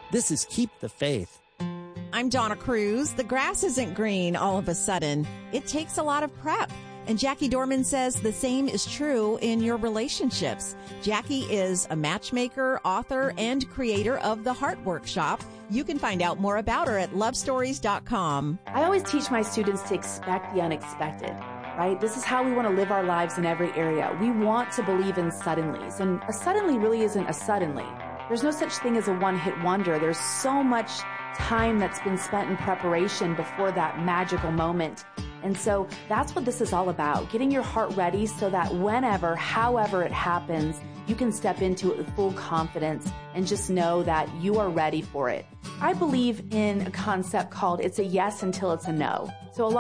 This is Keep the Faith. I'm Donna Cruz. The grass isn't green all of a sudden. It takes a lot of prep. And Jackie Dorman says the same is true in your relationships. Jackie is a matchmaker, author, and creator of the Heart Workshop. You can find out more about her at lovestories.com. I always teach my students to expect the unexpected, right? This is how we want to live our lives in every area. We want to believe in suddenlies, and a suddenly really isn't a suddenly. There's no such thing as a one-hit wonder. There's so much time that's been spent in preparation before that magical moment. And so that's what this is all about, getting your heart ready so that whenever, however it happens, you can step into it with full confidence and just know that you are ready for it. I believe in a concept called it's a yes until it's a no.